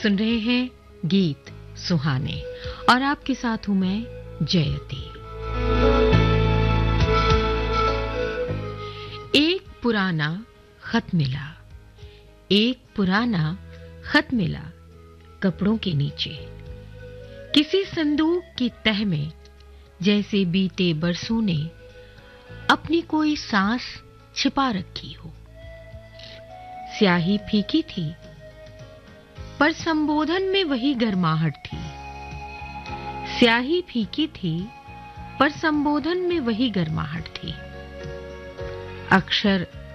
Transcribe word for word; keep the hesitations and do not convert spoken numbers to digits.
सुन रहे हैं गीत सुहाने और आपके साथ हूं मैं जयती। एक पुराना खत मिला, एक पुराना खत मिला कपड़ों के नीचे, किसी संदूक की तह में, जैसे बीते बरसों ने अपनी कोई सांस छिपा रखी हो। स्याही फीकी थी पर संबोधन में वही गर्माहट थी। स्याही फीकी थी पर संबोधन में वही गर्माहट थी। अक्षर